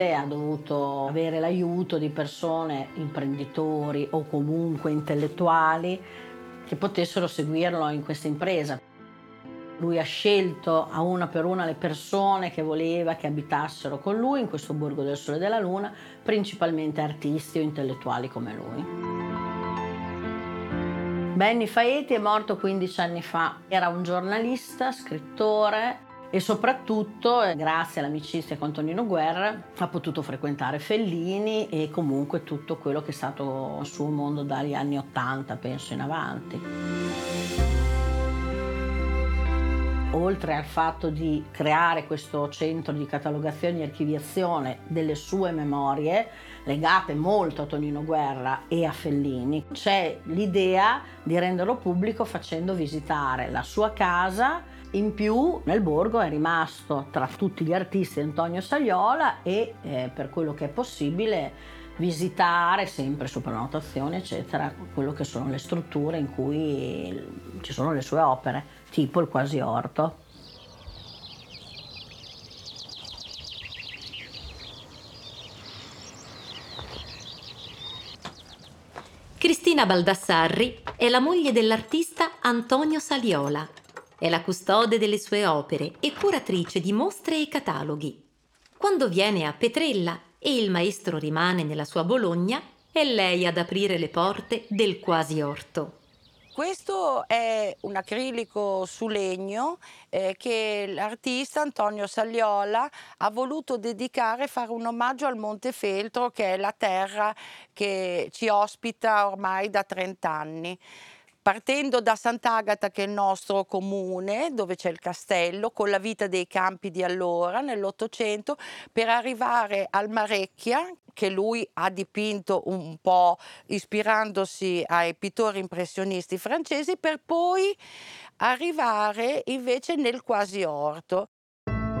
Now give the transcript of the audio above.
Ha dovuto avere l'aiuto di persone, imprenditori o comunque intellettuali, che potessero seguirlo in questa impresa. Lui ha scelto a una per una le persone che voleva che abitassero con lui in questo Borgo del Sole e della Luna, principalmente artisti o intellettuali come lui. Benny Faeti è morto 15 anni fa. Era un giornalista, scrittore e soprattutto, grazie all'amicizia con Antonino Guerra, ha potuto frequentare Fellini e comunque tutto quello che è stato il suo mondo dagli anni '80, penso in avanti. Oltre al fatto di creare questo centro di catalogazione e archiviazione delle sue memorie, legate molto a Tonino Guerra e a Fellini, c'è l'idea di renderlo pubblico facendo visitare la sua casa. In più nel borgo è rimasto tra tutti gli artisti Antonio Sagliola e per quello che è possibile visitare, sempre su prenotazione eccetera, quello che sono le strutture in cui ci sono le sue opere, tipo il Quasi Orto. Cristina Baldassarri è la moglie dell'artista Antonio Saliola. È la custode delle sue opere e curatrice di mostre e cataloghi. Quando viene a Petrella e il maestro rimane nella sua Bologna, è lei ad aprire le porte del Quasi Orto. Questo è un acrilico su legno che l'artista Antonio Sagliola ha voluto dedicare e fare un omaggio al Montefeltro, che è la terra che ci ospita ormai da 30 anni. Partendo da Sant'Agata, che è il nostro comune, dove c'è il castello, con la vita dei campi di allora, nell'Ottocento, per arrivare al Marecchia, che lui ha dipinto un po' ispirandosi ai pittori impressionisti francesi, per poi arrivare invece nel Quasi Orto.